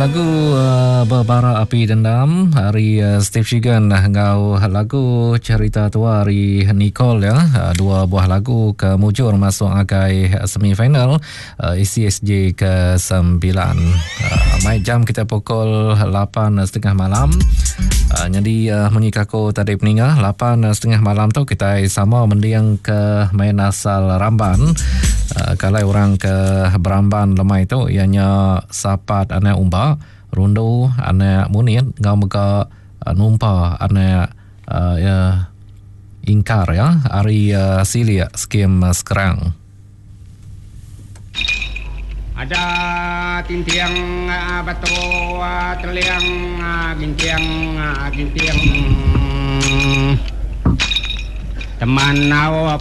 lagu Berbara Api Dendam hari Steve Shigan ngau lagu Cerita Tua hari Nicole ya. Dua buah lagu kemujur masuk agai semifinal ECSJ ke-9. Mai jam kita pukul 8.30 malam. Jadi menyikaku tadi peningah 8.30 malam tu kita sama mendiang ke main asal Ramban. Kalau orang ke Beramban lemai tu ianya sapat anak umba, rundu anak munit, ngau mega numpa anak ya ingkar ya hari silia skim sekarang. Ada tintiang batu terliang gintiang teman nawa